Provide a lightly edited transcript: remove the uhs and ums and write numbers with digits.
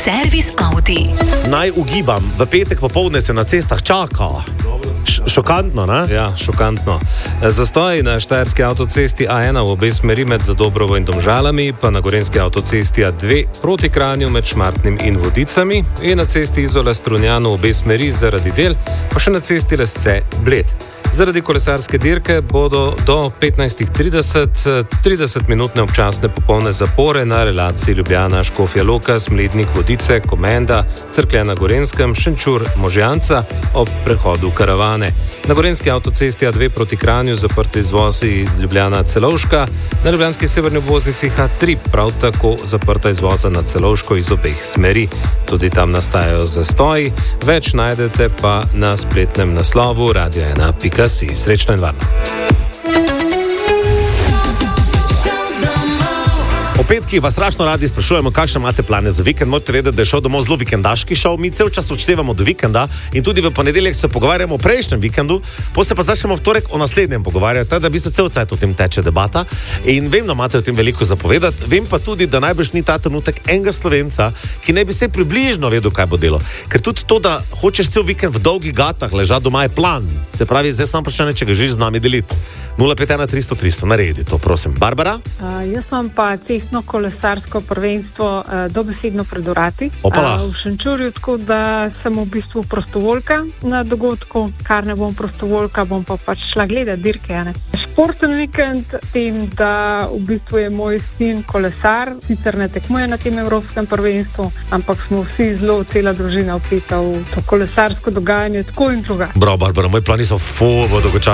Servis Audi. Naj ugibam, v petek popoldne se na cestah čaka. Šokantno, ne? Ja, šokantno. Zastoji na štajerski avtocesti A1 v obe smeri med Zadobrovo in Domžalami, pa na gorenjski avtocesti A2 proti Kranju med Šmartnim in Vodicami in na cesti Izola-Strunjan v obe smeri zaradi del, pa še na cesti Lesce Bled. Zaradi kolesarske dirke bodo do 15:30 30-minutne občasne popolne zapore na relaciji Ljubljana-Škofja Loka, Smlednik, Vodice, Komenda, Cerklje na Gorenskem, Šenčur, Možjanca ob prehodu Karavane. Na gorenjski avtocesti A2 proti Kranju zaprti izvozi Ljubljana-Celovška, na ljubljanski severni obvoznici H3 prav tako zaprta izvoza na Celovško iz obeh smeri. Tudi tam nastajajo zastoji, več najdete pa na spletnem naslovu radio1.si. Srečno in varno. O petkih vas strašno radi sprašujemo, kakšne imate plane za vikend. Morate vedeti, da je šel domov zelo vikendaški šov. Mi cel čas odštevamo do vikenda in tudi v ponedeljek se pogovarjamo o prejšnjem vikendu, potem se pa začnemo v torek o naslednjem pogovarjati, tako da v bistvu cel cajt o tem teče debata. In vem, da imate o tem veliko zapovedati, vem pa tudi, da najbrž ni ta trenutek enega Slovenca, ki ne bi se približno vedel, kaj bo delo. Ker tudi to, da hočeš cel vikend v dolgih gatah ležati doma, je plan. Se pravi, zdaj samo vprašanje, če ga želiš z nami deliti. 051 300 300, naredi to, prosim. Barbara? Jaz imam pa cestno kolesarsko prvenstvo dobesedno pred vrati v Šenčurju, tako da sem v bistvu prostovoljka na dogodku. Kar ne bom prostovoljka, bom pa pač šla gledati dirke. Športen vikend, tem, da v bistvu je moj sin kolesar, sicer ne tekmuje na tem evropskem prvenstvu, ampak smo vsi zelo, cela družina vpeta v to kolesarsko dogajanje, tako in drugače. Bravo, Barbara, moj plani so dolgočasni.